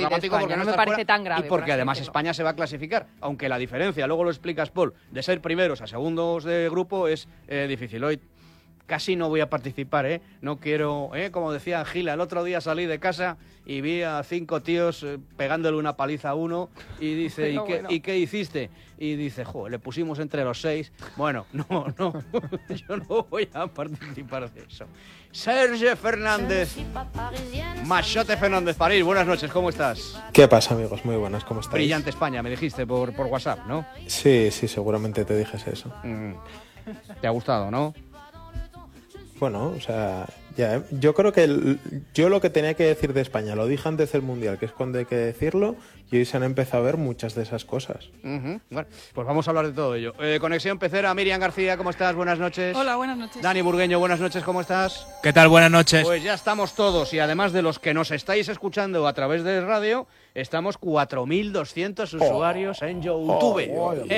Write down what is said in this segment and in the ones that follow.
dramático porque no me parece tan grave. Y porque además España se va a clasificar, aunque la diferencia, luego lo explicas, Paul, de ser primeros a segundos de grupo es difícil. Hoy casi no voy a participar, ¿eh? No quiero, como decía Gila, el otro día salí de casa y vi a 5 tíos pegándole una paliza a uno y dice, ¿y qué hiciste? Y dice, le pusimos entre los 6. Bueno, no, yo no voy a participar de eso. Serge Fernández, Machote Fernández París, buenas noches, ¿cómo estás? ¿Qué pasa, amigos? Muy buenas, ¿cómo estáis? Brillante España, me dijiste por WhatsApp, ¿no? Sí, seguramente te dijese eso. ¿Te ha gustado, no? Bueno, o sea, ya, yo creo que yo lo que tenía que decir de España lo dije antes del Mundial, que es cuando hay que decirlo, y hoy se han empezado a ver muchas de esas cosas. Bueno, pues vamos a hablar de todo ello. Conexión Pecera, Miriam García, ¿cómo estás? Buenas noches. Hola, buenas noches. Dani Burgueño, buenas noches, ¿cómo estás? ¿Qué tal? Buenas noches. Pues ya estamos todos, y además de los que nos estáis escuchando a través de radio, estamos 4.200 usuarios en YouTube.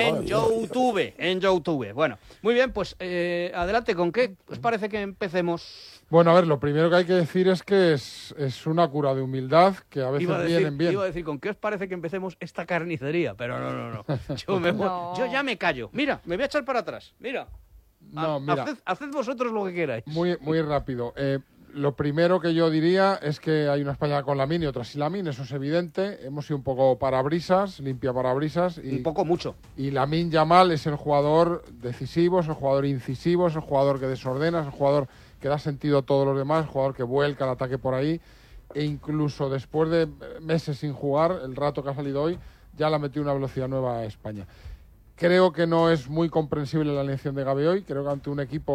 En YouTube. Bueno, muy bien, pues adelante, ¿con qué os parece que empecemos? Bueno, a ver, lo primero que hay que decir es que es una cura de humildad que a veces vienen bien. Iba a decir, ¿con qué os parece que empecemos esta carnicería? Pero no. Yo ya me callo. Mira, me voy a echar para atrás. Mira. Haced vosotros lo que queráis. Muy rápido. Lo primero que yo diría es que hay una España con Lamine y otra sin Lamine, eso es evidente. Hemos sido un poco parabrisas, limpia parabrisas. Un poco mucho. Y Lamine Yamal es el jugador decisivo, es el jugador incisivo, es el jugador que desordena, es el jugador que da sentido a todos los demás, el jugador que vuelca el ataque por ahí. E incluso después de meses sin jugar, el rato que ha salido hoy, ya le ha metido una velocidad nueva a España. Creo que no es muy comprensible la elección de Gavi hoy. Creo que ante un equipo,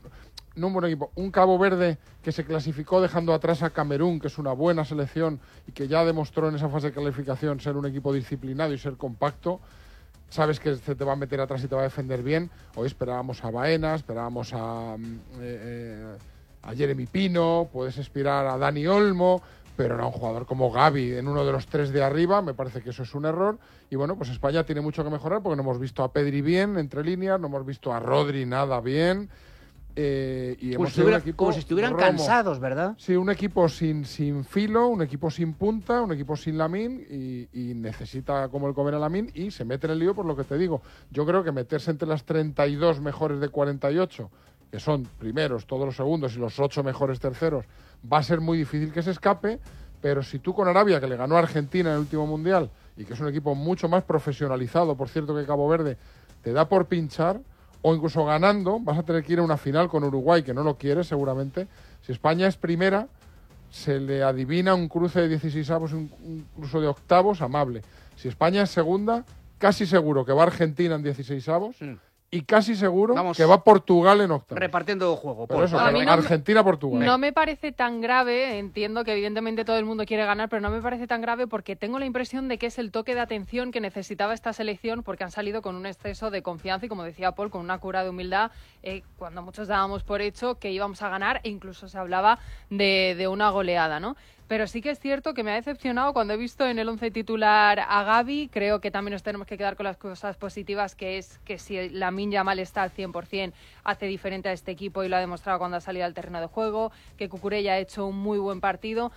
un Cabo Verde que se clasificó dejando atrás a Camerún, que es una buena selección y que ya demostró en esa fase de calificación ser un equipo disciplinado y ser compacto. Sabes que se te va a meter atrás y te va a defender bien. Hoy esperábamos a Baena, esperábamos a Jeremy Pino, puedes aspirar a Dani Olmo, pero no a un jugador como Gavi en uno de los 3 de arriba. Me parece que eso es un error. Y bueno, pues España tiene mucho que mejorar porque no hemos visto a Pedri bien entre líneas, no hemos visto a Rodri nada bien. Y hemos sido un equipo como si estuvieran cansados, ¿verdad? Sí, un equipo sin filo, un equipo sin punta, un equipo sin Lamine y necesita como el comer a Lamine y se mete en el lío por lo que te digo. Yo creo que meterse entre las 32 mejores de 48, que son primeros, todos los segundos y los 8 mejores terceros, va a ser muy difícil que se escape, pero si tú con Arabia, que le ganó a Argentina en el último Mundial y que es un equipo mucho más profesionalizado, por cierto, que Cabo Verde, te da por pinchar, o incluso ganando, vas a tener que ir a una final con Uruguay, que no lo quiere seguramente. Si España es primera, se le adivina un cruce de 16avos, un cruce de octavos amable. Si España es segunda, casi seguro que va Argentina en 16avos y casi seguro que va Portugal en octavos. Repartiendo juego. Por eso, Argentina-Portugal. No me parece tan grave, entiendo que evidentemente todo el mundo quiere ganar, pero no me parece tan grave porque tengo la impresión de que es el toque de atención que necesitaba esta selección porque han salido con un exceso de confianza y, como decía Paul, con una cura de humildad cuando muchos dábamos por hecho que íbamos a ganar e incluso se hablaba de una goleada, ¿no? Pero sí que es cierto que me ha decepcionado cuando he visto en el 11 titular a Gavi. Creo que también nos tenemos que quedar con las cosas positivas, que es que si Lamine Yamal está al 100%, hace diferente a este equipo y lo ha demostrado cuando ha salido al terreno de juego, que Cucurella ha hecho un muy buen partido.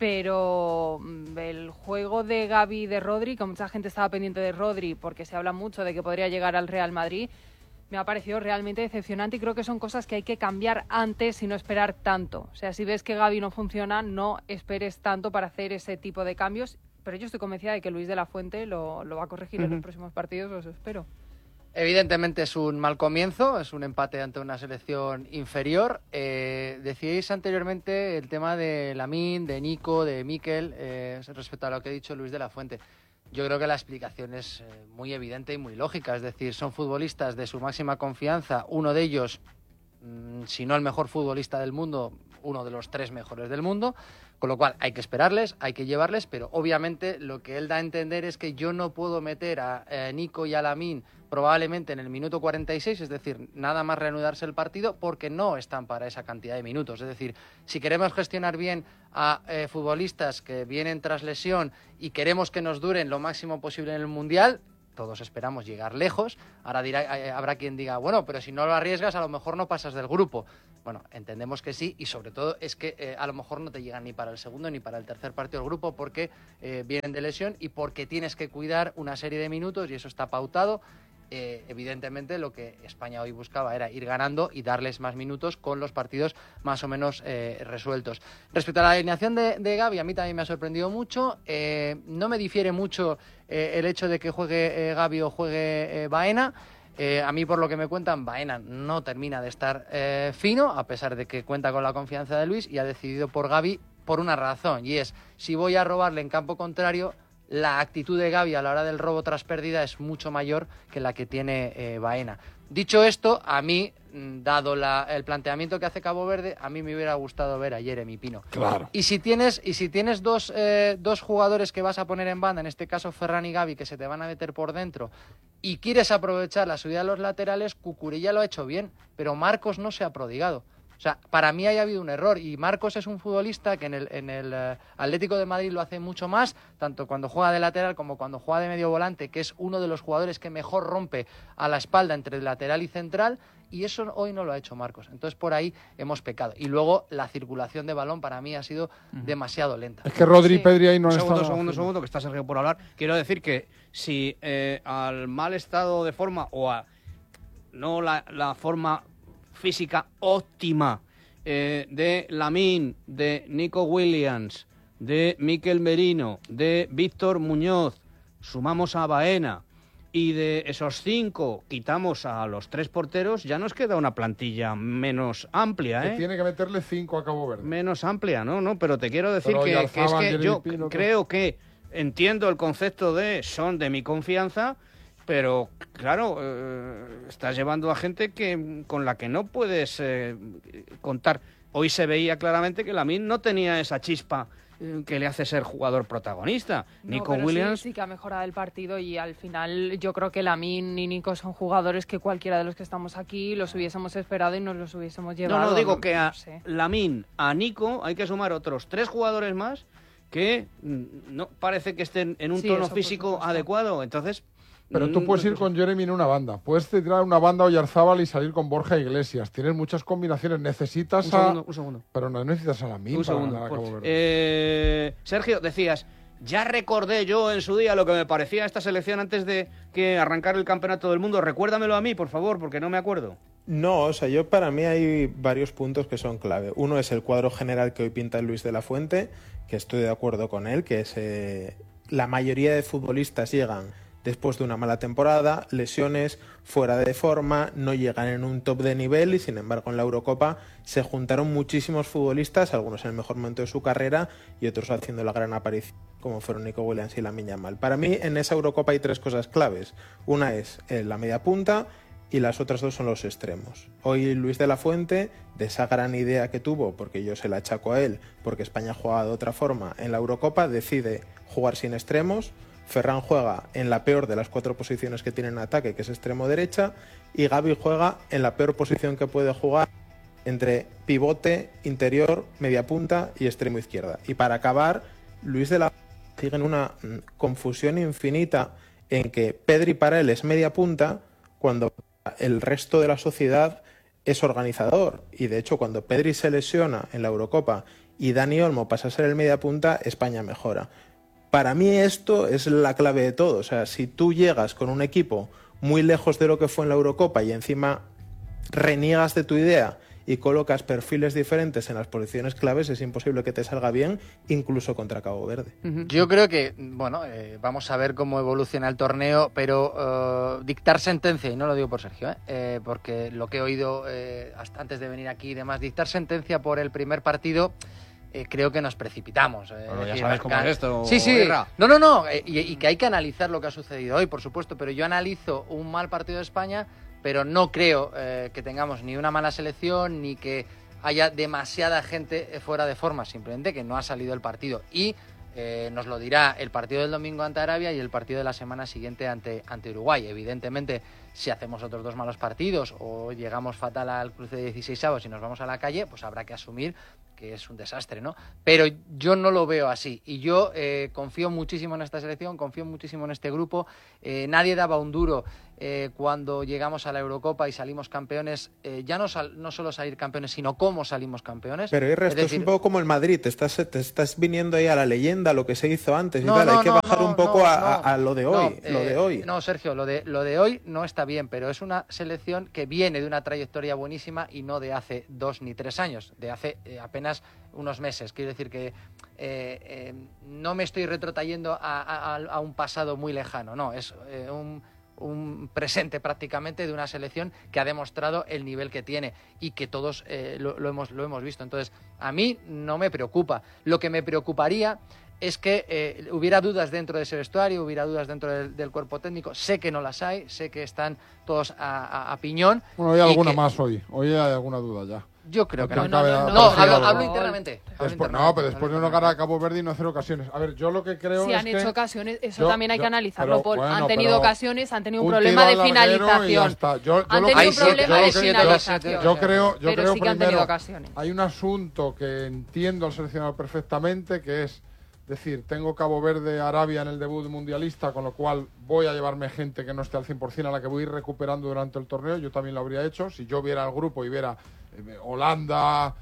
Pero el juego de Gavi y de Rodri, que mucha gente estaba pendiente de Rodri porque se habla mucho de que podría llegar al Real Madrid, me ha parecido realmente decepcionante y creo que son cosas que hay que cambiar antes y no esperar tanto. O sea, si ves que Gavi no funciona, no esperes tanto para hacer ese tipo de cambios. Pero yo estoy convencida de que Luis de la Fuente lo va a corregir en los próximos partidos, os espero. Evidentemente es un mal comienzo, es un empate ante una selección inferior. Decíais anteriormente el tema de Lamine, de Nico, de Mikel, respecto a lo que ha dicho Luis de la Fuente. Yo creo que la explicación es muy evidente y muy lógica. Es decir, son futbolistas de su máxima confianza. Uno de ellos, si no el mejor futbolista del mundo, uno de los 3 mejores del mundo. Con lo cual hay que esperarles, hay que llevarles, pero obviamente lo que él da a entender es que yo no puedo meter a Nico y a Lamine probablemente en el minuto 46, es decir, nada más reanudarse el partido, porque no están para esa cantidad de minutos. Es decir, si queremos gestionar bien a futbolistas que vienen tras lesión y queremos que nos duren lo máximo posible en el Mundial, todos esperamos llegar lejos. Ahora habrá quien diga, bueno, pero si no lo arriesgas, a lo mejor no pasas del grupo. Bueno, entendemos que sí, y sobre todo es que a lo mejor no te llegan ni para el segundo ni para el tercer partido del grupo porque vienen de lesión y porque tienes que cuidar una serie de minutos y eso está pautado. Evidentemente lo que España hoy buscaba era ir ganando y darles más minutos con los partidos más o menos resueltos. Respecto a la alineación de Gavi, a mí también me ha sorprendido mucho. No me difiere mucho el hecho de que juegue Gavi o juegue Baena. A mí, por lo que me cuentan, Baena no termina de estar fino, a pesar de que cuenta con la confianza de Luis, y ha decidido por Gavi por una razón, y es, si voy a robarle en campo contrario, la actitud de Gavi a la hora del robo tras pérdida es mucho mayor que la que tiene Baena. Dicho esto, a mí, dado el planteamiento que hace Cabo Verde, a mí me hubiera gustado ver a Jeremy Pino. Claro. Y si tienes dos jugadores que vas a poner en banda, en este caso Ferran y Gavi, que se te van a meter por dentro, y quieres aprovechar la subida de los laterales, Cucurella lo ha hecho bien, pero Marcos no se ha prodigado. O sea, para mí haya habido un error, y Marcos es un futbolista que en el Atlético de Madrid lo hace mucho más, tanto cuando juega de lateral como cuando juega de medio volante, que es uno de los jugadores que mejor rompe a la espalda entre lateral y central, y eso hoy no lo ha hecho Marcos. Entonces por ahí hemos pecado. Y luego la circulación de balón para mí ha sido demasiado lenta. Es que Rodri y Pedri ahí no han estado... Segundo, que está Sergio por hablar. Quiero decir que si al mal estado de forma o a no la forma física óptima de Lamine, de Nico Williams, de Mikel Merino, de Víctor Muñoz, sumamos a Baena, y de esos 5 quitamos a los 3 porteros, ya nos queda una plantilla menos amplia, Que tiene que meterle 5 a Cabo Verde. Menos amplia, ¿no? Pero te quiero decir Pero que es que yo Pino, creo que entiendo el concepto de son de mi confianza, pero claro, estás llevando a gente con la que no puedes contar. Hoy se veía claramente que Lamine no tenía esa chispa que le hace ser jugador protagonista. No, Nico pero Williams... sí que ha mejorado el partido, y al final yo creo que Lamine y Nico son jugadores que cualquiera de los que estamos aquí los hubiésemos esperado y nos los hubiésemos llevado. No, digo que a no sé. Lamine, a Nico hay que sumar otros 3 jugadores más que no parece que estén en un tono físico adecuado. Entonces... Pero tú puedes ir con Jeremy en una banda, puedes tirar una banda Oyarzábal y salir con Borja Iglesias. Tienes muchas combinaciones. Necesitas un segundo. Pero no necesitas a Lamine Un para segundo. ganar a Cabo Verde. Sergio, decías, ya recordé yo en su día lo que me parecía esta selección antes de que arrancara el campeonato del mundo. Recuérdamelo a mí, por favor, porque no me acuerdo. No, o sea, para mí hay varios puntos que son clave. Uno es el cuadro general que hoy pinta Luis de la Fuente, que estoy de acuerdo con él, que es la mayoría de futbolistas llegan después de una mala temporada, lesiones, fuera de forma, no llegan en un top de nivel, y sin embargo en la Eurocopa se juntaron muchísimos futbolistas, algunos en el mejor momento de su carrera y otros haciendo la gran aparición, como fueron Nico Williams y Lamine Yamal. Para mí en esa Eurocopa hay 3 cosas claves. Una es la media punta y las otras 2 son los extremos. Hoy Luis de la Fuente, de esa gran idea que tuvo, porque yo se la achaco a él, porque España juega de otra forma en la Eurocopa, decide jugar sin extremos. Ferran juega en la peor de las 4 posiciones que tiene en ataque, que es extremo derecha, y Gavi juega en la peor posición que puede jugar, entre pivote, interior, media punta y extremo izquierda. Y para acabar, Luis de la sigue en una confusión infinita en que Pedri para él es media punta, cuando el resto de la sociedad es organizador. Y de hecho, cuando Pedri se lesiona en la Eurocopa y Dani Olmo pasa a ser el media punta, España mejora. Para mí esto es la clave de todo. O sea, si tú llegas con un equipo muy lejos de lo que fue en la Eurocopa y encima reniegas de tu idea y colocas perfiles diferentes en las posiciones claves, es imposible que te salga bien, incluso contra Cabo Verde. Yo creo que, vamos a ver cómo evoluciona el torneo, pero dictar sentencia, y no lo digo por Sergio, porque lo que he oído hasta antes de venir aquí y demás, dictar sentencia por el primer partido... creo que nos precipitamos. Pero ya sabes cómo es esto. Sí. Guerra. No. Y que hay que analizar lo que ha sucedido hoy, por supuesto. Pero yo analizo un mal partido de España, pero no creo que tengamos ni una mala selección, ni que haya demasiada gente fuera de forma. Simplemente que no ha salido el partido. Y nos lo dirá el partido del domingo ante Arabia y el partido de la semana siguiente ante Uruguay. Evidentemente, si hacemos otros 2 malos partidos o llegamos fatal al cruce de 16avos y nos vamos a la calle, pues habrá que asumir que es un desastre, ¿no? Pero yo no lo veo así. Y yo confío muchísimo en esta selección, confío muchísimo en este grupo. Nadie daba un duro cuando llegamos a la Eurocopa y salimos campeones. Ya no solo salir campeones, sino cómo salimos campeones. Pero esto es un poco como el Madrid. Te estás viniendo ahí a la leyenda, a lo que se hizo antes y tal. Hay que bajar un poco a lo de hoy. No, Sergio, lo de hoy no está bien, pero es una selección que viene de una trayectoria buenísima y no de hace 2 ni 3 años, de hace apenas unos meses. Quiero decir que no me estoy retrotrayendo a un pasado muy lejano, no, es un presente prácticamente de una selección que ha demostrado el nivel que tiene y que todos lo hemos visto. Entonces, a mí no me preocupa. Lo que me preocuparía es que hubiera dudas dentro de ese vestuario, hubiera dudas dentro del cuerpo técnico. Sé que no las hay, sé que están todos a piñón. Bueno, hay alguna más hoy. Hoy hay alguna duda ya. Yo creo que no. Hablo internamente. Pero después de no ganar a Cabo Verde y no hacer ocasiones. A ver, yo lo que creo si es han hecho ocasiones, eso también hay que analizarlo, pero, Paul. bueno, han tenido ocasiones, han tenido un problema de finalización. Han tenido un problema de finalización. Yo creo sí que han tenido primero, ocasiones. hay un asunto que entiendo al seleccionador perfectamente, que es decir, tengo Cabo Verde, Arabia en el debut mundialista, con lo cual voy a llevarme gente que no esté al 100% a la que voy a ir recuperando durante el torneo. Yo también lo habría hecho. Si yo viera el grupo y viera Holanda,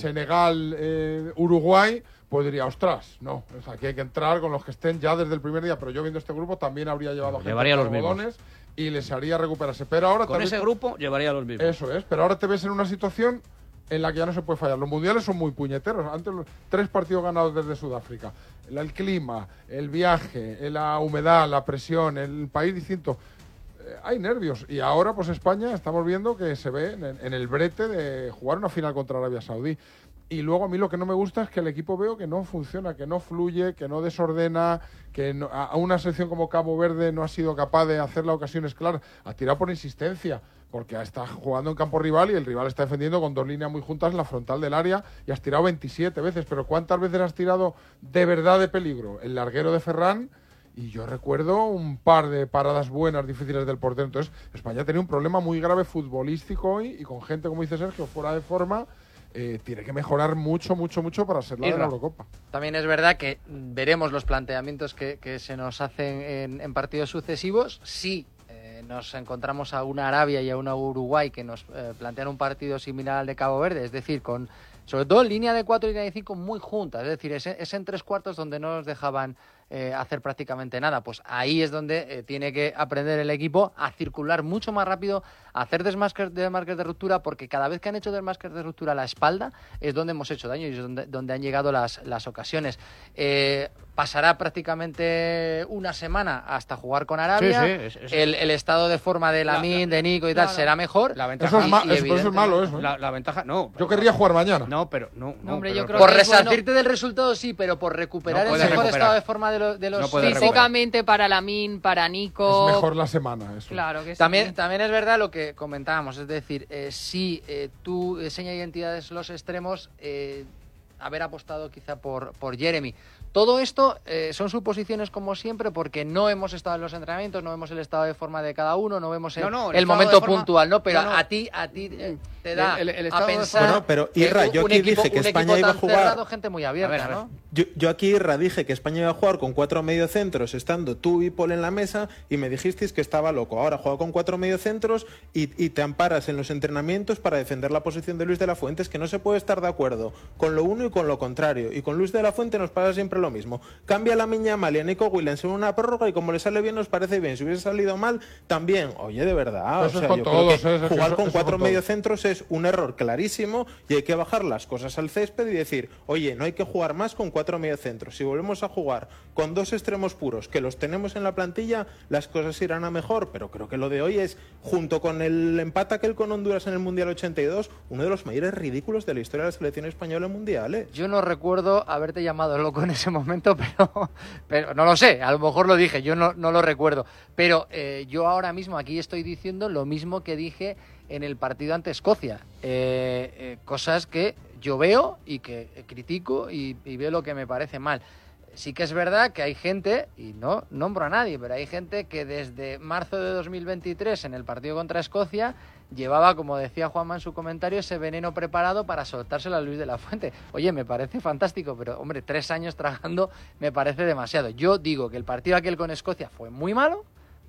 Senegal, Uruguay, pues diría, ostras, no, o sea, aquí hay que entrar con los que estén ya desde el primer día. Pero yo viendo este grupo también habría llevado gente llevaría los mismos y les haría recuperarse. Pero ahora con ese grupo llevaría los mismos. Eso es, pero ahora te ves en una situación en la que ya no se puede fallar. Los mundiales son muy puñeteros. Antes, 3 partidos ganados desde Sudáfrica. El clima, el viaje, la humedad, la presión, el país distinto. Hay nervios. Y ahora, pues España, estamos viendo que se ve en el brete de jugar una final contra Arabia Saudí. Y luego a mí lo que no me gusta es que el equipo veo que no funciona, que no fluye, que no desordena, que a una selección como Cabo Verde no ha sido capaz de hacer las ocasiones claras. Ha tirado por insistencia, porque está jugando en campo rival y el rival está defendiendo con 2 líneas muy juntas en la frontal del área y has tirado 27 veces. Pero ¿cuántas veces has tirado de verdad de peligro? El larguero de Ferran, y yo recuerdo un par de paradas buenas, difíciles del portero. Entonces, España tenía un problema muy grave futbolístico hoy y con gente, como dice Sergio, fuera de forma. Tiene que mejorar mucho para ser la de la Eurocopa. También es verdad que veremos los planteamientos que se nos hacen en partidos sucesivos. Sí, nos encontramos a una Arabia y a una Uruguay que nos plantean un partido similar al de Cabo Verde, es decir, con sobre todo en línea de 4 y línea de 5 muy juntas, es decir, es en 3/4 donde no nos dejaban hacer prácticamente nada. Pues ahí es donde tiene que aprender el equipo a circular mucho más rápido, a hacer desmarques de ruptura, porque cada vez que han hecho desmarques de ruptura a la espalda es donde hemos hecho daño y es donde han llegado las ocasiones. Pasará prácticamente una semana hasta jugar con Arabia. Sí. El estado de forma de Lamine, de Nico y tal será mejor. La ventaja, eso es malo, eso. La ventaja, no. Yo querría jugar mañana. No, pero no. Hombre, yo creo por que resarcirte del resultado sí, pero por recuperar el mejor estado de forma de los físicamente para Lamine, para Nico. Es mejor la semana, eso. Claro que sí. También es verdad lo que comentábamos, es decir, si tú señas identidades los extremos, haber apostado quizá por Jeremy. Todo esto son suposiciones como siempre, porque no hemos estado en los entrenamientos, no vemos el estado de forma de cada uno, no vemos el momento puntual, ¿no? Pero a ti te da a pensar. Bueno, pero Irra, yo aquí dije que España iba a jugar. Cerrado, gente muy abierta, a ver. ¿No? Yo aquí, Irra, dije que España iba a jugar con 4 mediocentros, estando tú y Paul en la mesa, y me dijisteis que estaba loco. Ahora juega con 4 mediocentros y te amparas en los entrenamientos para defender la posición de Luis de la Fuente. Es que no se puede estar de acuerdo con lo uno y con lo contrario. Y con Luis de la Fuente nos pasa siempre lo mismo. Cambia la Miña Mal y a Nico Williams en una prórroga y como le sale bien nos parece bien. Si hubiese salido mal, también. Oye, de verdad. Eso yo creo que jugar con 4 mediocentros es un error clarísimo y hay que bajar las cosas al césped y decir, oye, no hay que jugar más con 4 mediocentros. Si volvemos a jugar con 2 extremos puros, que los tenemos en la plantilla, las cosas irán a mejor. Pero creo que lo de hoy es, junto con el empate aquel con Honduras en el Mundial 82, uno de los mayores ridículos de la historia de la selección española en mundiales. Yo no recuerdo haberte llamado loco en ese momento, pero no lo sé, a lo mejor lo dije, yo no lo recuerdo. Pero yo ahora mismo aquí estoy diciendo lo mismo que dije en el partido ante Escocia. Cosas que yo veo y que critico y veo lo que me parece mal. sí que es verdad que hay gente, y no nombro a nadie, pero hay gente que desde marzo de 2023 en el partido contra Escocia llevaba, como decía Juanma en su comentario, ese veneno preparado para soltárselo a Luis de la Fuente. Oye, me parece fantástico, pero hombre, 3 años tragando me parece demasiado. Yo digo que el partido aquel con Escocia fue muy malo.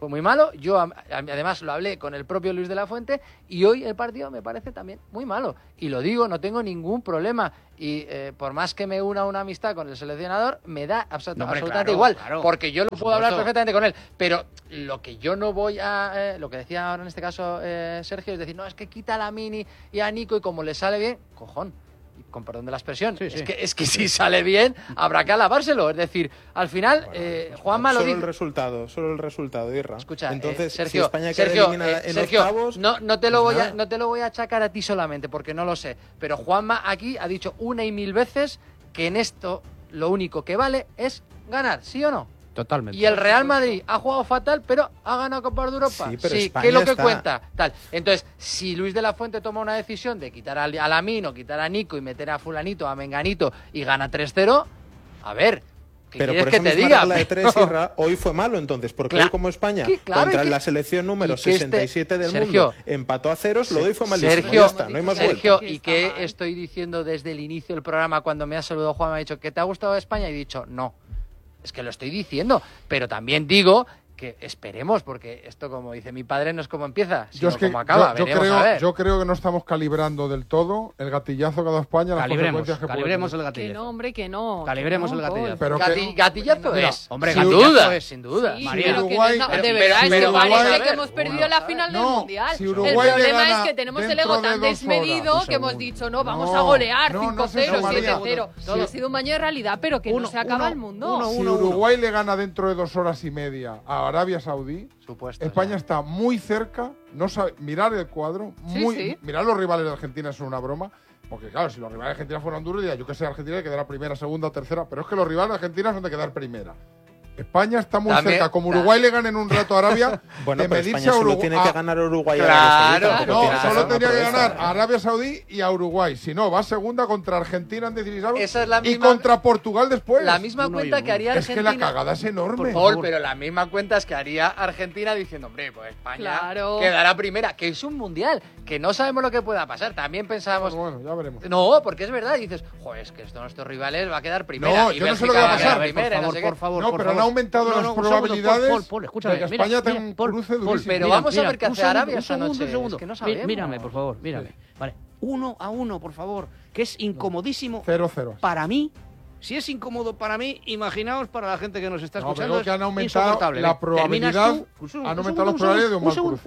Yo además lo hablé con el propio Luis de la Fuente y hoy el partido me parece también muy malo. Y lo digo, no tengo ningún problema. Y por más que me una amistad con el seleccionador, me da absolutamente igual. Claro, porque yo lo puedo hablar perfectamente con él. Pero lo que yo no voy a... lo que decía ahora en este caso Sergio, es decir, no, es que quita a Lamine y a Nico y como le sale bien, cojón. Con perdón de la expresión, sí. Es que si sale bien, habrá que alabárselo. Es decir, al final, Juanma lo dice. Solo el resultado, Irra. Escucha, entonces, Sergio, si España queda eliminada en octavos... No te lo voy a achacar a ti solamente, porque no lo sé. Pero Juanma aquí ha dicho 1.000 veces que en esto lo único que vale es ganar, ¿sí o no? Totalmente. Y el Real Madrid ha jugado fatal, pero ha ganado Copa de Europa. Sí, pero ¿qué España es lo que está... cuenta? Tal. Entonces, si Luis de la Fuente toma una decisión de quitar a Lamine o quitar a Nico y meter a fulanito, a menganito y gana 3-0, a ver, ¿qué pero quieres por que esa te misma diga? regla de 3, Irra, hoy fue malo entonces, porque hoy como España contra la selección número 67 del mundo empató a ceros, lo de hoy fue malísimo. Sergio, ya está, no hay más Sergio, vuelta. ¿y qué estoy diciendo desde el inicio del programa cuando me ha saludado Juan? Me ha dicho, ¿que te ha gustado España? Y he dicho, no. Es que lo estoy diciendo, pero también digo que esperemos, porque esto, como dice mi padre, no es como empieza, sino como acaba. Yo creo que no estamos calibrando del todo el gatillazo que ha dado España. Calibremos el gatillazo. Que no, hombre, que no. Calibremos el gatillazo. Pero gatillazo es. Hombre, sin gatillazo duda, es. sin duda. Sí, María, pero Uruguay, de verdad, es que parece que hemos perdido la final del no, Mundial. Si el Uruguay problema es que tenemos el ego tan desmedido que hemos dicho, no, vamos a golear 5-0, 7-0. Ha sido un baño de realidad, pero que no se acaba el mundo. Si Uruguay le gana dentro de 2 horas y media a Arabia Saudí, España está muy cerca, no sabe, mirar el cuadro, mirar los rivales de Argentina es una broma, porque claro, si los rivales de Argentina fueran duros, diría, yo que sé, Argentina quedará primera, segunda o tercera, pero es que los rivales de Argentina son de quedar primera. España está muy cerca, como Uruguay le gane en un rato a Arabia, bueno, de pero medirse España a solo tiene que ganar a Uruguay claro, a Arabia Saudí. No, solo tenía que ganar a Arabia Saudí y a Uruguay. Si no, va segunda contra Argentina en 16avos y contra Portugal después. La misma cuenta que haría Argentina. Es que la cagada es enorme. Pero la misma cuenta es que haría Argentina diciendo, hombre, pues España quedará primera, que es un mundial, que no sabemos lo que pueda pasar. También pensábamos... Bueno, ya veremos. No, porque es verdad, dices, joder, es que esto nuestros rivales va a quedar primera. No, yo no sé lo que va a pasar. Por favor. No, pero han aumentado las probabilidades de que España tenga un cruce durísimo. Pero vamos a ver qué hace Arabia esta noche. Un segundo. Es que no sabemos. Mírame, por favor, mírame. Vale, 1-1, por favor, que es incomodísimo 0-0. para mí. Si es incómodo para mí, imaginaos para la gente que nos está escuchando. Pero que han aumentado la probabilidad. Han aumentado las probabilidades de un mal cruce.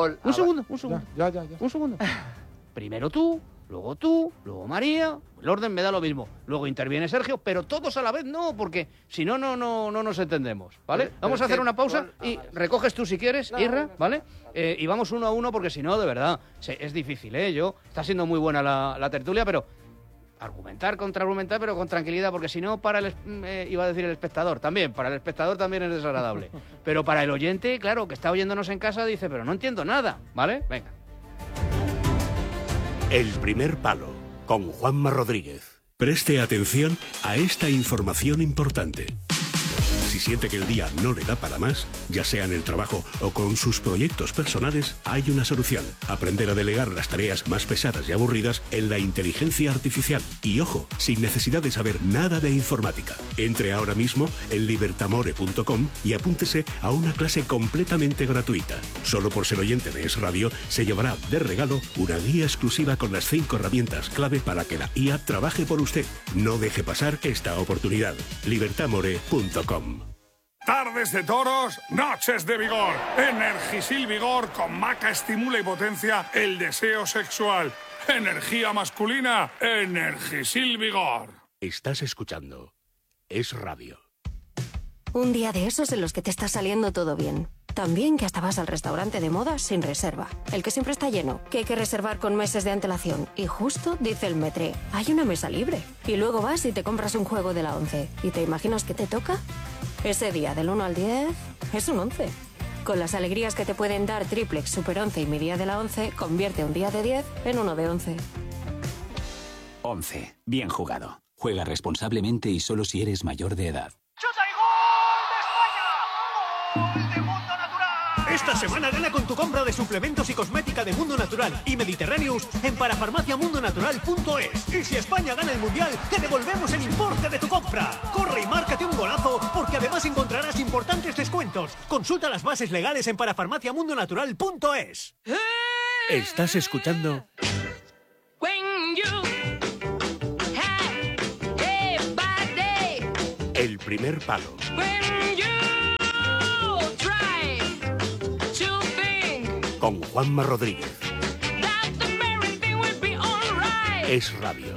Un segundo. Ya. Un segundo. Primero tú, luego María. El orden me da lo mismo. Luego interviene Sergio, pero todos a la vez no, porque si no, no nos entendemos, ¿vale? Vamos a hacer una pausa y recoges tú si quieres, Irra, ¿vale? Y vamos 1-1 porque si no, de verdad, es difícil, ¿eh? Está siendo muy buena la tertulia, pero contraargumentar, pero con tranquilidad, porque si no, iba a decir el espectador, también, para el espectador también es desagradable. Pero para el oyente, claro, que está oyéndonos en casa, dice, pero no entiendo nada, ¿vale? Venga. El primer palo, con Juanma Rodríguez. Preste atención a esta información importante. Si siente que el día no le da para más, ya sea en el trabajo o con sus proyectos personales, hay una solución. Aprender a delegar las tareas más pesadas y aburridas en la inteligencia artificial. Y ojo, sin necesidad de saber nada de informática. Entre ahora mismo en libertamore.com y apúntese a una clase completamente gratuita. Solo por ser oyente de Es Radio, se llevará de regalo una guía exclusiva con las 5 herramientas clave para que la IA trabaje por usted. No deje pasar esta oportunidad. libertamore.com. Tardes de toros, noches de vigor. Energisil Vigor con maca estimula y potencia el deseo sexual. Energía masculina, Energisil Vigor. Estás escuchando Es Radio. Un día de esos en los que te está saliendo todo bien. Tan bien que hasta vas al restaurante de moda sin reserva. El que siempre está lleno, que hay que reservar con meses de antelación. Y justo dice el Metré, hay una mesa libre. Y luego vas y te compras un juego de la 11. ¿Y te imaginas qué te toca? Ese día del 1 al 10 es un 11. Con las alegrías que te pueden dar Triplex, Super 11 y mi día de la 11, convierte un día de 10 en uno de 11. 11. Bien jugado. Juega responsablemente y solo si eres mayor de edad. Esta semana gana con tu compra de suplementos y cosmética de Mundo Natural y Mediterráneos en parafarmaciamundonatural.es. Y si España gana el Mundial, te devolvemos el importe de tu compra. Corre y márcate un golazo, porque además encontrarás importantes descuentos. Consulta las bases legales en parafarmaciamundonatural.es. Estás escuchando El Primer Palo. Con Juanma Rodríguez. Es radio.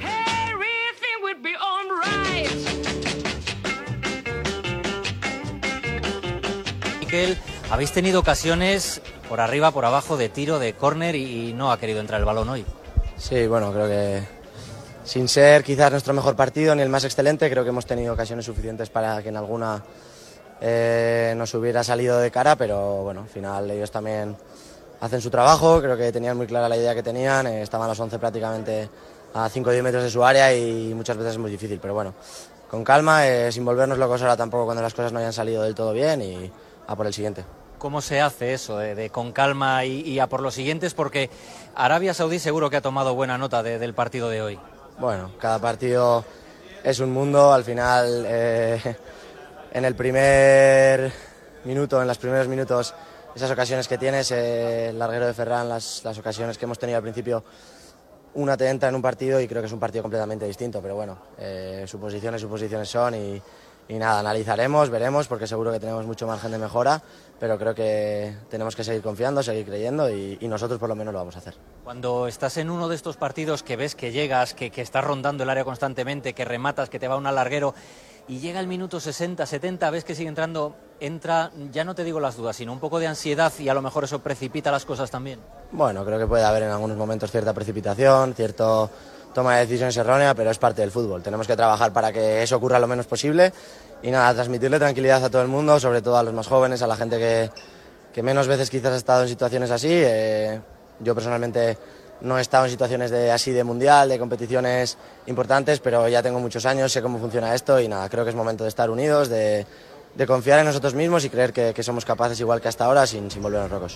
Miquel, habéis tenido ocasiones por arriba, por abajo, de tiro, de córner y no ha querido entrar el balón hoy. Sí, bueno, creo que sin ser quizás nuestro mejor partido ni el más excelente, creo que hemos tenido ocasiones suficientes para que en alguna nos hubiera salido de cara, pero bueno, al final ellos también hacen su trabajo, creo que tenían muy clara la idea que tenían, estaban los 11 prácticamente a 5 o 10 metros de su área y muchas veces es muy difícil, pero bueno, con calma, sin volvernos locos ahora tampoco cuando las cosas no hayan salido del todo bien y a por el siguiente. ¿Cómo se hace eso, de con calma y a por los siguientes? Porque Arabia Saudí seguro que ha tomado buena nota del partido de hoy. Bueno, cada partido es un mundo, al final en el primer minuto, en los primeros minutos, esas ocasiones que tienes, el larguero de Ferran, las ocasiones que hemos tenido al principio, una te entra en un partido y creo que es un partido completamente distinto, pero bueno, suposiciones son y nada, analizaremos, veremos, porque seguro que tenemos mucho margen de mejora, pero creo que tenemos que seguir confiando, seguir creyendo y nosotros por lo menos lo vamos a hacer. Cuando estás en uno de estos partidos que ves que llegas, que estás rondando el área constantemente, que rematas, que te va un alarguero y llega el minuto 60, 70, ves que sigue entrando, entra, ya no te digo las dudas, sino un poco de ansiedad y a lo mejor eso precipita las cosas también. Bueno, creo que puede haber en algunos momentos cierta precipitación, cierta toma de decisiones errónea, pero es parte del fútbol. Tenemos que trabajar para que eso ocurra lo menos posible y nada, transmitirle tranquilidad a todo el mundo, sobre todo a los más jóvenes, a la gente que menos veces quizás ha estado en situaciones así. Yo personalmente no he estado en situaciones así de mundial, de competiciones importantes, pero ya tengo muchos años, sé cómo funciona esto y nada, creo que es momento de estar unidos, de confiar en nosotros mismos y creer que somos capaces igual que hasta ahora sin volvernos locos.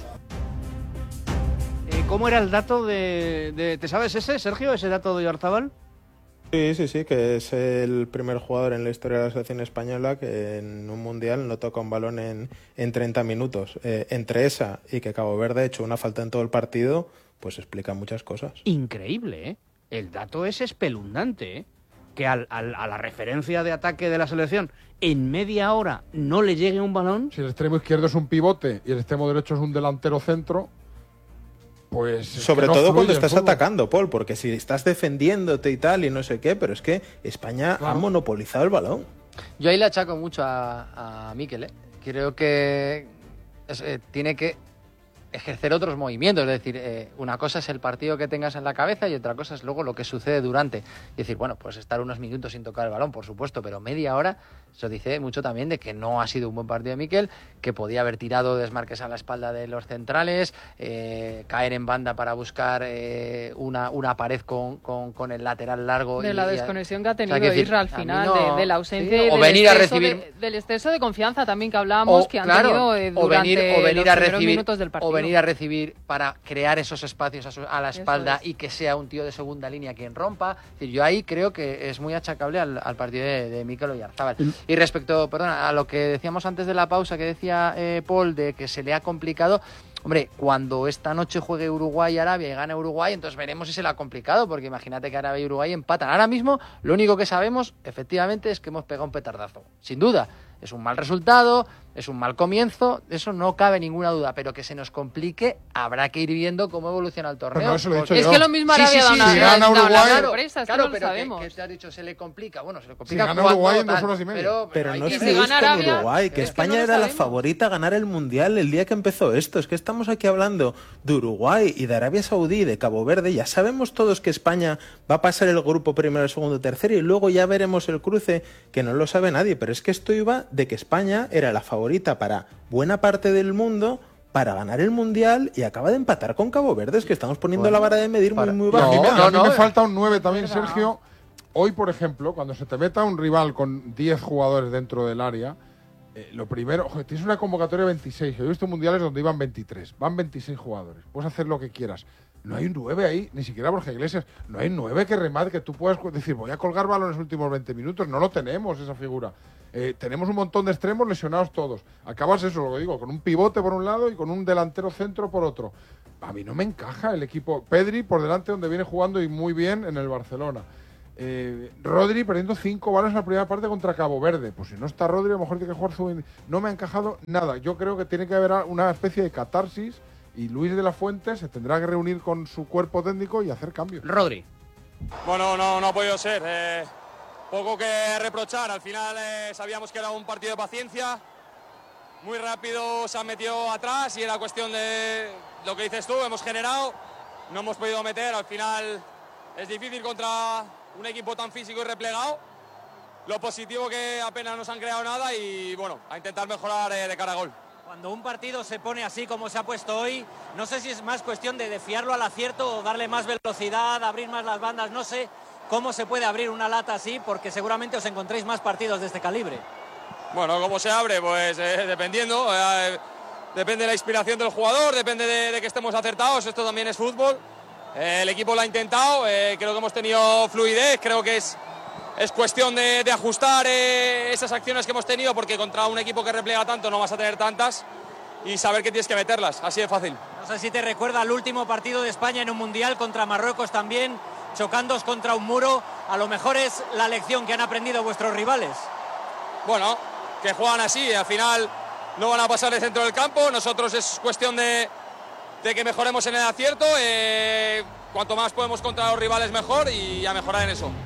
¿Cómo era el dato de ¿te sabes ese, Sergio, ese dato de Oyarzabal? Sí, que es el primer jugador en la historia de la selección española que en un mundial no toca un balón en 30 minutos. Entre esa y que Cabo Verde ha hecho una falta en todo el partido, pues explica muchas cosas. Increíble, ¿eh? El dato es espeluznante, ¿eh? Que a la referencia de ataque de la selección en media hora no le llegue un balón. Si el extremo izquierdo es un pivote y el extremo derecho es un delantero centro, pues sobre todo cuando estás atacando, Paul, porque si estás defendiéndote y tal y no sé qué, pero es que España ha monopolizado el balón. Yo ahí le achaco mucho a Mikel, ¿eh? Creo que tiene que ejercer otros movimientos, es decir, una cosa es el partido que tengas en la cabeza y otra cosa es luego lo que sucede durante. Es decir, bueno, pues estar unos minutos sin tocar el balón, por supuesto, pero media hora, eso dice mucho también de que no ha sido un buen partido de Mikel, que podía haber tirado desmarques a la espalda de los centrales, caer en banda para buscar una pared con el lateral largo. De la desconexión que ha tenido Isra al final, de la ausencia sí, y o venir a recibir del exceso de confianza también que hablábamos, que han tenido durante los primeros minutos del partido. Ir a recibir para crear esos espacios a la espalda y que sea un tío de segunda línea quien rompa. Es decir, yo ahí creo que es muy achacable al partido de Mikel Oyarzabal. Y respecto, a lo que decíamos antes de la pausa, que decía Paul, de que se le ha complicado, hombre, cuando esta noche juegue Uruguay y Arabia y gane Uruguay, entonces veremos si se le ha complicado, porque imagínate que Arabia y Uruguay empatan. Ahora mismo, lo único que sabemos, efectivamente, es que hemos pegado un petardazo. Sin duda, es un mal resultado, es un mal comienzo, de eso no cabe ninguna duda, pero que se nos complique, habrá que ir viendo cómo evoluciona el torneo. No, eso lo he dicho es yo. que lo mismo Arabia si gana Uruguay, claro, lo pero sabemos. que te has dicho, se le complica, bueno, se le complica. Si gana Uruguay en 2 horas y media. Pero no si se gana con Arabia, Uruguay, que España era la favorita a ganar el Mundial el día que empezó esto. Es que estamos aquí hablando de Uruguay y de Arabia Saudí y de Cabo Verde. Ya sabemos todos que España va a pasar el grupo primero, segundo, tercero y luego ya veremos el cruce, que no lo sabe nadie. Pero es que esto iba de que España era la favorita para buena parte del mundo para ganar el Mundial y acaba de empatar con Cabo Verde. Es que estamos poniendo la vara de medir muy baja. A mí me falta un 9 también, Sergio. Hoy, por ejemplo, cuando se te meta un rival con 10 jugadores dentro del área, Lo primero, joder, tienes una convocatoria de 26. Yo he visto mundiales donde iban 23. Van 26 jugadores. Puedes hacer lo que quieras. No hay un 9 ahí, ni siquiera Borja Iglesias. No hay 9 que remate, que tú puedas decir, voy a colgar balón en los últimos 20 minutos. No lo tenemos, esa figura. Tenemos un montón de extremos lesionados todos. Acabas eso, lo que digo, con un pivote por un lado y con un delantero centro por otro. A mí no me encaja el equipo. Pedri por delante, donde viene jugando y muy bien en el Barcelona. Rodri perdiendo 5 balones en la primera parte contra Cabo Verde. Pues si no está Rodri, a lo mejor tiene que jugar No me ha encajado nada. Yo creo que tiene que haber una especie de catarsis y Luis de la Fuente se tendrá que reunir con su cuerpo técnico y hacer cambios. Rodri. Bueno, no ha podido ser. Poco que reprochar. Al final sabíamos que era un partido de paciencia. Muy rápido se han metido atrás y era cuestión de lo que dices tú. Hemos generado, no hemos podido meter. Al final es difícil contra un equipo tan físico y replegado. Lo positivo que apenas nos han creado nada y bueno, a intentar mejorar de cara a gol. Cuando un partido se pone así como se ha puesto hoy, no sé si es más cuestión de fiarlo al acierto o darle más velocidad, abrir más las bandas, no sé cómo se puede abrir una lata así, porque seguramente os encontréis más partidos de este calibre. Bueno, ¿cómo se abre? Pues dependiendo, depende de la inspiración del jugador, depende de que estemos acertados, esto también es fútbol. El equipo lo ha intentado, creo que hemos tenido fluidez, creo que es cuestión de ajustar esas acciones que hemos tenido, porque contra un equipo que repliega tanto no vas a tener tantas, y saber que tienes que meterlas, así de fácil. No sé si te recuerda el último partido de España en un Mundial contra Marruecos también, chocándoos contra un muro. A lo mejor es la lección que han aprendido vuestros rivales. Bueno, que juegan así, al final no van a pasar de centro del campo, nosotros es cuestión de que mejoremos en el acierto, cuanto más podemos contra los rivales mejor y a mejorar en eso.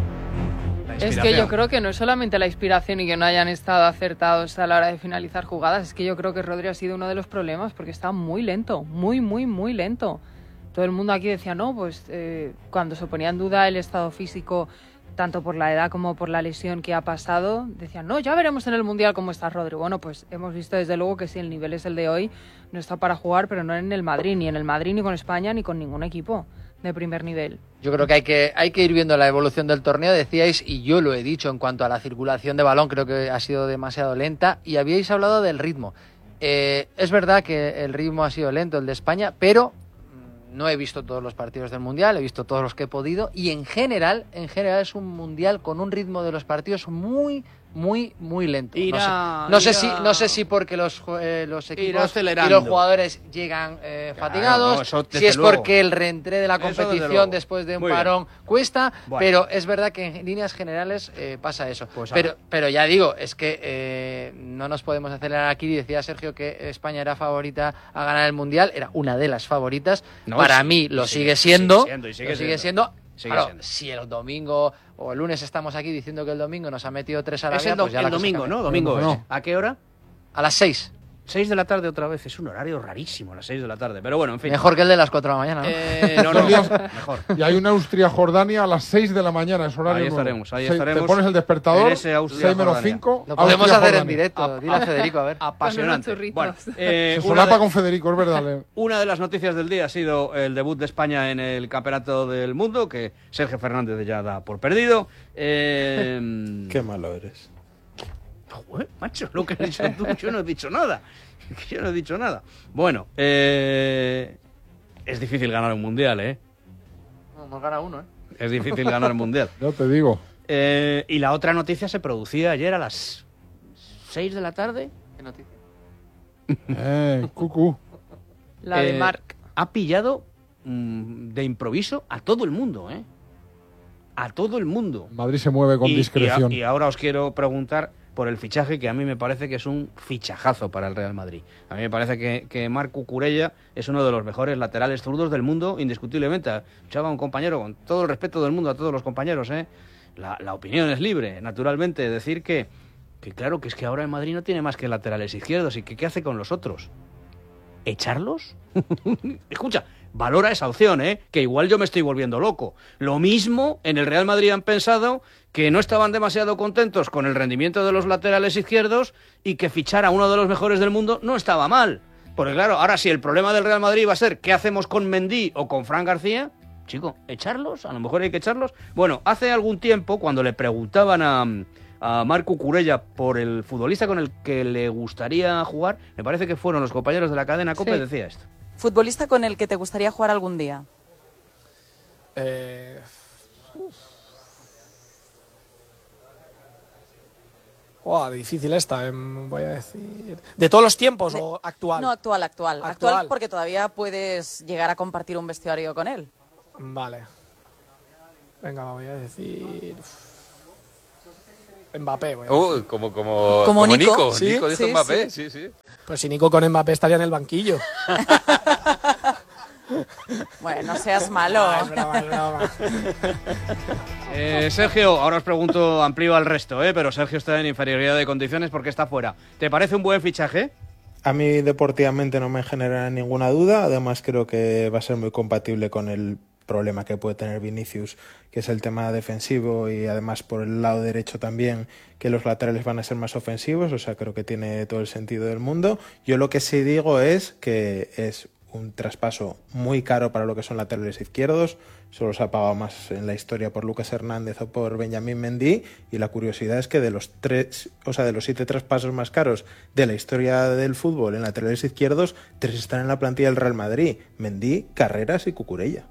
Es que yo creo que no es solamente la inspiración y que no hayan estado acertados a la hora de finalizar jugadas, es que yo creo que Rodri ha sido uno de los problemas porque está muy lento, muy lento. Todo el mundo aquí decía, no, pues cuando se ponía en duda el estado físico, tanto por la edad como por la lesión que ha pasado, decían, no, ya veremos en el Mundial cómo está Rodri. Bueno, pues hemos visto desde luego que si el nivel es el de hoy, no está para jugar, pero no en el Madrid, ni en el Madrid, ni con España, ni con ningún equipo de primer nivel. Yo creo que hay que ir viendo la evolución del torneo, decíais, y yo lo he dicho en cuanto a la circulación de balón, creo que ha sido demasiado lenta, y habíais hablado del ritmo. Es verdad que el ritmo ha sido lento, el de España, pero no he visto todos los partidos del Mundial, he visto todos los que he podido, y en general es un Mundial con un ritmo de los partidos muy lento. No sé si porque los equipos y los jugadores llegan fatigados, si es porque el reentré de la competición después de un parón cuesta, pero es verdad que en líneas generales pasa eso. Pues pero ya digo, es que no nos podemos acelerar aquí. Decía Sergio que España era favorita a ganar el Mundial, era una de las favoritas. Para mí lo sigue siendo. Claro, si el domingo o el lunes estamos aquí diciendo que el domingo nos ha metido 3 a la vez, pues ya el domingo, ¿no? Domingo es. ¿A qué hora? A las 6. 6 de la tarde otra vez. Es un horario rarísimo, a las 6 de la tarde. Pero bueno, en fin. Mejor que el de las 4 de la mañana, ¿no? No, mejor. Y hay una Austria-Jordania a las 6 de la mañana. Es horario ahí estaremos. Te pones el despertador, 6-5. Lo podemos hacer en directo. Dile a Federico, a ver. Apasionante. Bueno, se solapa con Federico, es verdad. Una de las noticias del día ha sido el debut de España en el Campeonato del Mundo, que Sergio Fernández ya da por perdido. Qué malo eres. Joder, macho, lo que has dicho tú, yo no he dicho nada. Bueno, es difícil ganar un mundial, No, hemos ganado uno, Es difícil ganar un mundial. Yo te digo. Y la otra noticia se producía ayer a las 6 de la tarde. ¿Qué noticia? Cucú. La de Marc. Ha pillado de improviso a todo el mundo, A todo el mundo. Madrid se mueve con discreción. Y ahora os quiero preguntar por el fichaje, que a mí me parece que es un fichajazo para el Real Madrid. A mí me parece que Marc Cucurella es uno de los mejores laterales zurdos del mundo, indiscutiblemente. Escuchaba a un compañero, con todo el respeto del mundo a todos los compañeros, la opinión es libre, naturalmente, decir que claro, que es que ahora en Madrid no tiene más que laterales izquierdos, y que ¿qué hace con los otros? ¿Echarlos? Escucha, valora esa opción, que igual yo me estoy volviendo loco. Lo mismo en el Real Madrid han pensado que no estaban demasiado contentos con el rendimiento de los laterales izquierdos y que fichar a uno de los mejores del mundo no estaba mal. Porque claro, ahora si el problema del Real Madrid va a ser ¿qué hacemos con Mendy o con Fran García? Chico, ¿echarlos? A lo mejor hay que echarlos. Bueno, hace algún tiempo, cuando le preguntaban a Marc Cucurella por el futbolista con el que le gustaría jugar, me parece que fueron los compañeros de la cadena COPE, decía esto. ¿Futbolista con el que te gustaría jugar algún día? Difícil esta, voy a decir... ¿De todos los tiempos o actual? No, actual, porque todavía puedes llegar a compartir un vestuario con él. Vale. Venga, voy a decir... Mbappé. Como Nico. ¿Sí? Nico dijo Mbappé, sí. Pues si Nico con Mbappé estaría en el banquillo. Bueno, no seas malo. Es broma. Sergio, ahora os pregunto, amplío al resto, pero Sergio está en inferioridad de condiciones porque está fuera. ¿Te parece un buen fichaje? A mí deportivamente no me genera ninguna duda, además creo que va a ser muy compatible con el problema que puede tener Vinicius, que es el tema defensivo, y además por el lado derecho también, que los laterales van a ser más ofensivos, o sea, creo que tiene todo el sentido del mundo. Yo lo que sí digo es que es un traspaso muy caro para lo que son laterales izquierdos, solo se ha pagado más en la historia por Lucas Hernández o por Benjamín Mendy, y la curiosidad es que de los 7 traspasos más caros de la historia del fútbol en laterales izquierdos, 3 están en la plantilla del Real Madrid: Mendy, Carreras y Cucurella.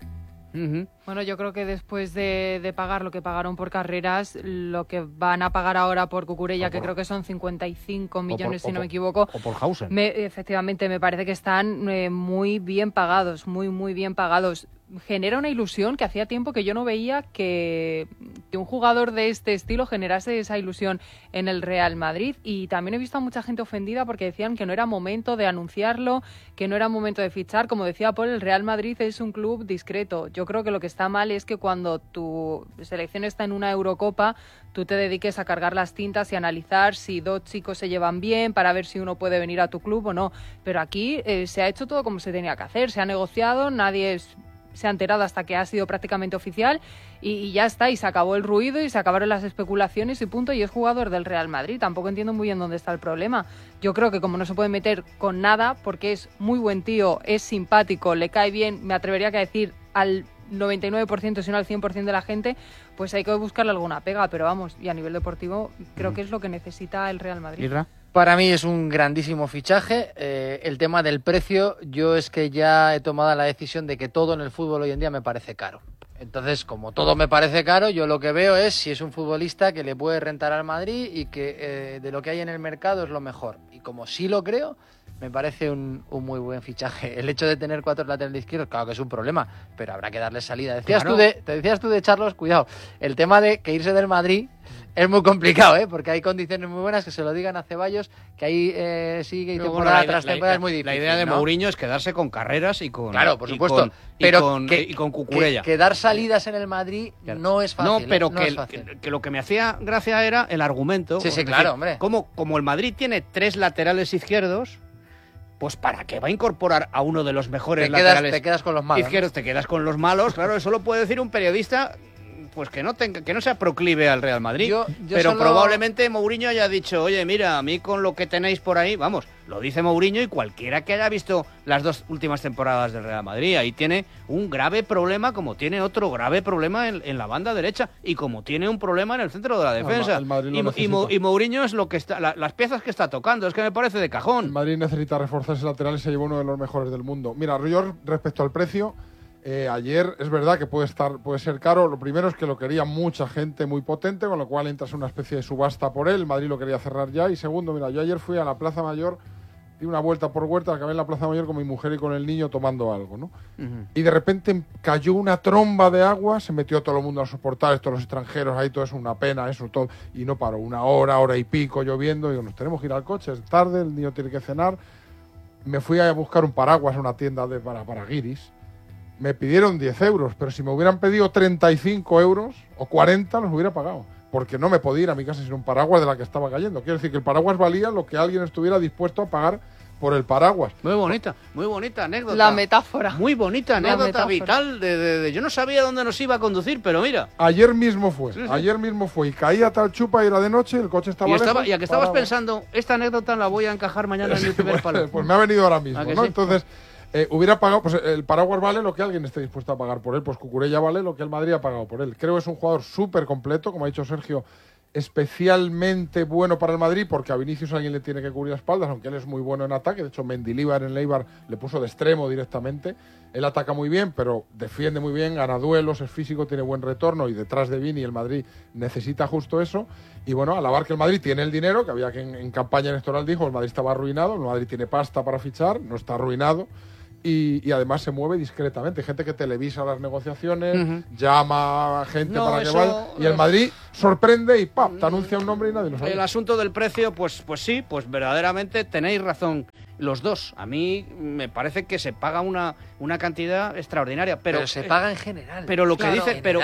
Bueno, yo creo que después de pagar lo que pagaron por Carreras, lo que van a pagar ahora por Cucurella, que creo que son 55 millones, si no me equivoco. O por Hausen. Efectivamente, me parece que están muy bien pagados, muy bien pagados. Genera una ilusión que hacía tiempo que yo no veía que un jugador de este estilo generase esa ilusión en el Real Madrid, y también he visto a mucha gente ofendida porque decían que no era momento de anunciarlo, que no era momento de fichar. Como decía Paul, el Real Madrid es un club discreto. Yo creo que lo que está mal es que cuando tu selección está en una Eurocopa, tú te dediques a cargar las tintas y analizar si 2 chicos se llevan bien para ver si uno puede venir a tu club o no. Pero aquí se ha hecho todo como se tenía que hacer, se ha negociado, nadie se ha enterado hasta que ha sido prácticamente oficial, y ya está, y se acabó el ruido y se acabaron las especulaciones y punto, y es jugador del Real Madrid. Tampoco entiendo muy bien dónde está el problema. Yo creo que como no se puede meter con nada, porque es muy buen tío, es simpático, le cae bien, me atrevería a decir al 99%, si no al 100% de la gente, pues hay que buscarle alguna pega, pero vamos, y a nivel deportivo creo que es lo que necesita el Real Madrid. ¿Irra? Para mí es un grandísimo fichaje. El tema del precio, yo es que ya he tomado la decisión de que todo en el fútbol hoy en día me parece caro. Entonces, como todo me parece caro, yo lo que veo es si es un futbolista que le puede rentar al Madrid y que de lo que hay en el mercado es lo mejor. Y como sí lo creo, me parece un muy buen fichaje. El hecho de tener 4 laterales izquierdos, claro que es un problema, pero habrá que darle salida. Te decías tú de Charlos, cuidado, el tema de que irse del Madrid es muy complicado, porque hay condiciones muy buenas, que se lo digan a Ceballos, que ahí sigue temporada tras temporada es muy difícil. La idea de ¿no? Mourinho es quedarse con Carreras y con... Claro, por supuesto, pero con Cucurella. Que dar salidas en el Madrid no es fácil. No, pero no es fácil. que lo que me hacía gracia era el argumento. Sí, es claro, decir, hombre. Como el Madrid tiene 3 laterales izquierdos, pues ¿para qué va a incorporar a uno de los mejores laterales? Te quedas con los malos, izquierdos, ¿no? Te quedas con los malos, claro, eso lo puede decir un periodista, pues que no sea proclive al Real Madrid. Pero probablemente Mourinho haya dicho, oye, mira, a mí con lo que tenéis por ahí, vamos, lo dice Mourinho y cualquiera que haya visto las 2 últimas temporadas del Real Madrid, ahí tiene un grave problema, como tiene otro grave problema en la banda derecha, y como tiene un problema en el centro de la defensa. Y Mourinho es lo que está, las piezas que está tocando, es que me parece de cajón. El Madrid necesita reforzarse lateral y se lleva uno de los mejores del mundo. Mira, yo respecto al precio, ayer es verdad que puede ser caro. Lo primero es que lo quería mucha gente muy potente, con lo cual entras en una especie de subasta por él. El Madrid lo quería cerrar ya. Y segundo, mira, yo ayer fui a la Plaza Mayor, di una vuelta por Huerta, acabé en la Plaza Mayor con mi mujer y con el niño tomando algo, ¿no? Y de repente cayó una tromba de agua, se metió todo el mundo a los portales, todos los extranjeros, ahí todo es una pena, eso todo, y no paró, 1 hora, 1 hora y pico lloviendo. Digo, nos tenemos que ir al coche, es tarde, el niño tiene que cenar. Me fui a buscar un paraguas a una tienda para guiris. Me pidieron 10 euros, pero si me hubieran pedido 35 euros o 40 los hubiera pagado, porque no me podía ir a mi casa sin un paraguas de la que estaba cayendo. Quiero decir que el paraguas valía lo que alguien estuviera dispuesto a pagar por el paraguas. Muy bonita anécdota. La metáfora. Muy bonita anécdota vital. Yo no sabía dónde nos iba a conducir, pero mira. Ayer mismo fue, y caía tal chupa y era de noche, el coche estaba lejos. Y a que estabas pensando, esta anécdota la voy a encajar mañana en el primer palo. Pues me ha venido ahora mismo, ¿no? Sí? Entonces... hubiera pagado, pues el paraguas vale lo que alguien esté dispuesto a pagar por él, pues Cucurella vale lo que el Madrid ha pagado por él. Creo que es un jugador súper completo, como ha dicho Sergio, especialmente bueno para el Madrid, porque a Vinicius alguien le tiene que cubrir las espaldas, aunque él es muy bueno en ataque. De hecho, Mendilibar en el Eibar le puso de extremo directamente. Él ataca muy bien, pero defiende muy bien, gana duelos, es físico, tiene buen retorno, y detrás de Vini el Madrid necesita justo eso. Y bueno, alabar que el Madrid tiene el dinero, que había que en campaña electoral dijo, el Madrid estaba arruinado, el Madrid tiene pasta para fichar, no está arruinado. Y además se mueve discretamente. Hay gente que televisa las negociaciones, llama a gente para que vaya. Y el Madrid sorprende y ¡pap! Te anuncia un nombre y nadie lo sabe. El asunto del precio, pues sí, pues verdaderamente tenéis razón los dos. A mí me parece que se paga una cantidad extraordinaria. Pero se paga en general. Pero lo que dice. Pero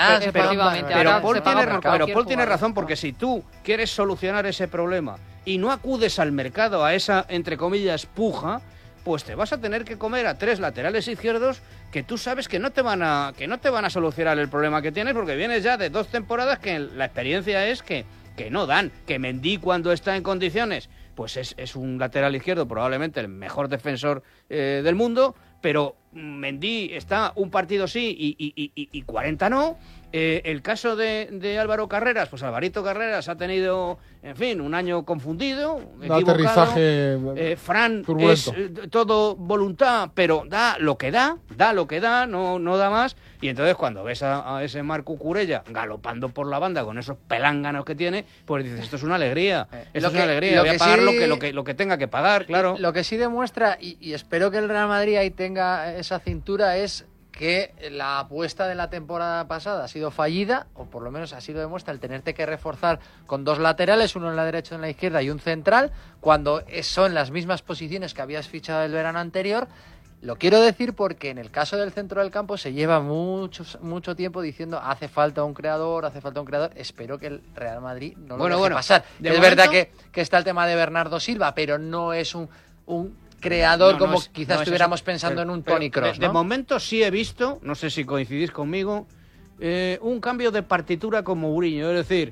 Paul tiene razón, porque si tú quieres solucionar ese problema y no acudes al mercado a esa, entre comillas, puja, pues te vas a tener que comer a 3 laterales izquierdos que tú sabes que no te van a solucionar el problema que tienes, porque vienes ya de 2 temporadas que la experiencia es que no dan. Que Mendy, cuando está en condiciones, pues es un lateral izquierdo, probablemente el mejor defensor del mundo, pero Mendy está un partido sí y 40 no. El caso de Álvaro Carreras, pues Alvarito Carreras ha tenido, en fin, un año confundido, un aterrizaje Fran turbulento. Es todo voluntad, pero da lo que da, no da más. Y entonces cuando ves a ese Marc Cucurella galopando por la banda con esos pelánganos que tiene, pues dices, esto es una alegría, voy a pagar lo que tenga que pagar, claro. Lo que sí demuestra, y espero que el Real Madrid ahí tenga esa cintura, es que la apuesta de la temporada pasada ha sido fallida, o por lo menos así lo demuestra el tenerte que reforzar con 2 laterales, uno en la derecha y en la izquierda y un central, cuando son las mismas posiciones que habías fichado el verano anterior. Lo quiero decir porque en el caso del centro del campo se lleva mucho tiempo diciendo hace falta un creador. Espero que el Real Madrid no lo deje pasar. Es verdad que está el tema de Bernardo Silva, pero no es un creador como quizás estuviéramos pensando en un Toni Kroos, ¿no? De momento sí he visto, no sé si coincidís conmigo, un cambio de partitura con Mourinho. Es decir,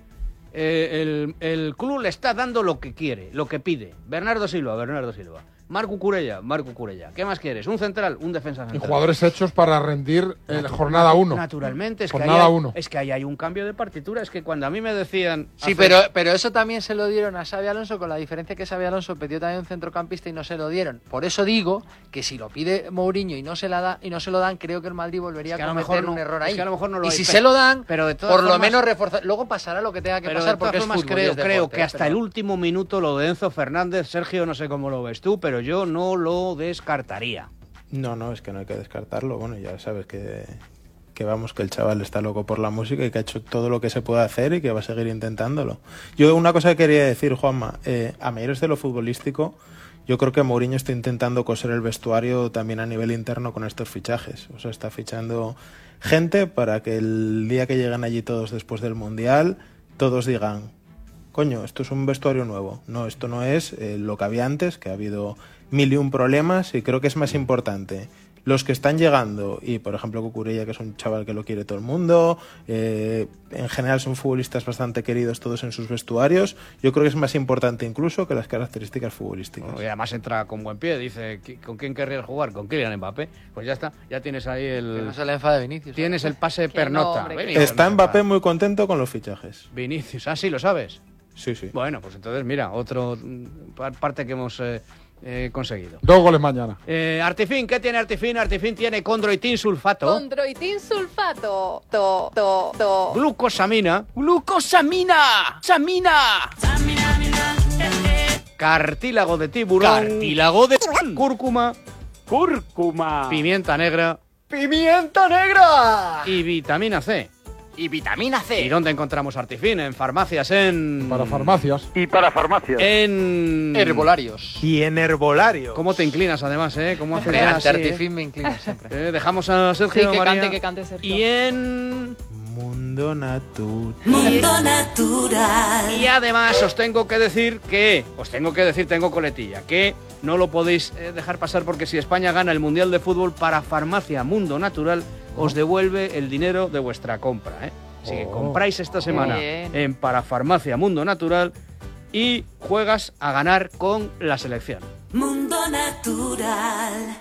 el club le está dando lo que quiere, lo que pide. Bernardo Silva. Marc Cucurella. ¿Qué más quieres? Un central, un defensa central. Y jugadores hechos para rendir en jornada 1. Naturalmente, es que ahí hay un cambio de partitura. Es que cuando a mí me decían... Sí, pero eso también se lo dieron a Xabi Alonso, con la diferencia que Xabi Alonso pidió también un centrocampista y no se lo dieron. Por eso digo que si lo pide Mourinho y no se lo dan, creo que el Madrid volvería a cometer un error ahí. Es que a lo mejor no lo y hay, si se lo dan, pero de por lo menos reforzar. Luego pasará lo que tenga que pasar, porque es fútbol. Creo que hasta el último minuto lo de Enzo Fernández, Sergio, no sé cómo lo ves tú, pero yo no lo descartaría. No, es que no hay que descartarlo. Bueno, ya sabes que el chaval está loco por la música y que ha hecho todo lo que se puede hacer y que va a seguir intentándolo. Yo una cosa que quería decir, Juanma, a mayores de lo futbolístico, yo creo que Mourinho está intentando coser el vestuario también a nivel interno con estos fichajes. O sea, está fichando gente para que el día que lleguen allí todos después del Mundial, todos digan, coño, esto es un vestuario nuevo. No, esto no es lo que había antes, que ha habido 1001 problemas, y creo que es más importante los que están llegando, y por ejemplo Cucurella, que es un chaval que lo quiere todo el mundo, en general son futbolistas bastante queridos todos en sus vestuarios. Yo creo que es más importante incluso que las características futbolísticas. Bueno, y además entra con buen pie, dice, ¿con quién querrías jugar? Con Kylian Mbappé. Pues ya está, ya tienes ahí que no se le enfade Vinicius. Tienes el pase pernota. Está Mbappé muy contento con los fichajes. Vinicius, sí, lo sabes. Sí. Bueno, pues entonces mira, otro parte que hemos conseguido. 2 goles mañana. Artifin, ¿qué tiene Artifin? Artifin tiene condroitin sulfato. Condroitin sulfato. Glucosamina. Cartílago de tiburón. Cúrcuma. Pimienta negra. Y vitamina C. ¿Y dónde encontramos Artifin? En farmacias, Para farmacias. En... Herbolarios. Y en herbolario. ¿Cómo te inclinas además, ¿Cómo haces ante Artifin me inclino siempre. Dejamos a Sergio María. Que cante Sergio. Y en... Mundo Natural. Y además os tengo que decir, tengo coletilla, que no lo podéis dejar pasar, porque si España gana el Mundial de Fútbol, para Farmacia Mundo Natural os devuelve el dinero de vuestra compra. Así que compráis esta semana en Parafarmacia Mundo Natural y juegas a ganar con la selección. Mundo Natural.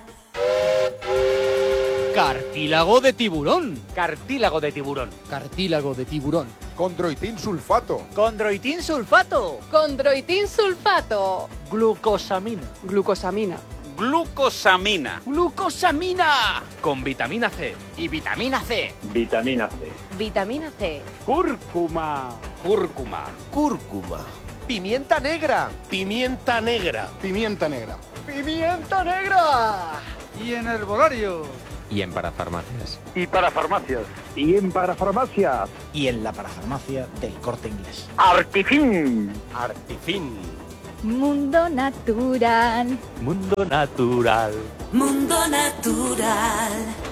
Cartílago de tiburón. Cartílago de tiburón. Condroitin sulfato. Condroitin sulfato. Condroitin sulfato. Glucosamina. Glucosamina. Glucosamina. Glucosamina. Con vitamina C. Y vitamina C. Vitamina C. Vitamina C. Cúrcuma. Cúrcuma. Cúrcuma. Pimienta negra. Pimienta negra. Pimienta negra. Pimienta negra. Y en herbolario. Y en parafarmacias. Y para farmacias. Y en parafarmacias. Y en la parafarmacia del Corte Inglés. Artifin. Artifin. Mundo natural. Mundo natural. Mundo natural.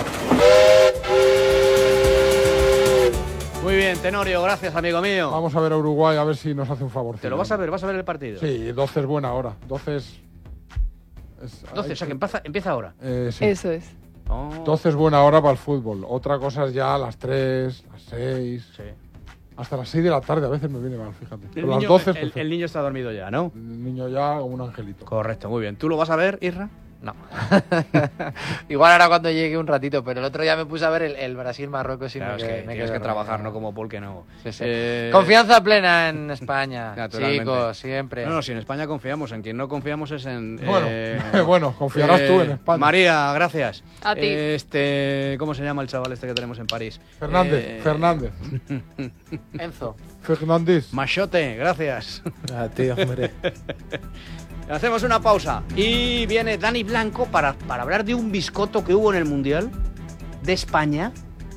Muy bien, Tenorio, gracias, amigo mío. Vamos a ver a Uruguay, a ver si nos hace un favor. ¿Te lo vas a ver? ¿Vas a ver el partido? Sí, 12 es buena hora. 12 es... 12, o sea que empieza ahora. Sí. Eso es. 12 es buena hora para el fútbol. Otra cosa es ya a las 3, las 6... Sí. Hasta las 6 de la tarde a veces me viene mal, fíjate. Pero Niño, las 12 es el niño está dormido ya, ¿no? El niño ya como un angelito. Correcto, muy bien. ¿Tú lo vas a ver, Isra? No. Igual ahora cuando llegue un ratito, pero el otro día me puse a ver el Brasil-Marruecos y Claro, me es que quedé tienes que dormido. trabajar, no como Paul, que no. Sí, sí. Confianza plena en España, Naturalmente. chicos, siempre. No, si en España confiamos, en quien no confiamos es en... Bueno, bueno, confiarás tú en España. María, gracias. A ti. ¿Cómo se llama el chaval este que tenemos en París? Fernández. Enzo. Fernández. Machote, gracias. A ti, hombre. Hacemos una pausa y viene Dani Blanco para hablar de un biscoto que hubo en el Mundial de España.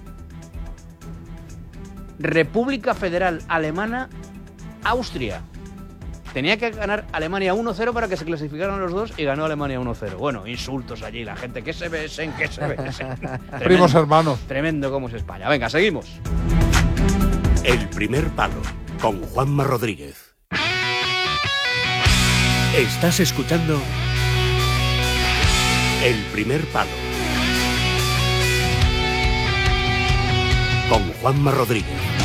República Federal Alemana, Austria. Tenía que ganar Alemania 1-0 para que se clasificaran los dos y ganó Alemania 1-0. Bueno, insultos allí, la gente, que se besen, que se besen. Primos hermanos. Tremendo como es España. Venga, seguimos. El primer palo, con Juanma Rodríguez. Estás escuchando El primer palo, con Juanma Rodríguez.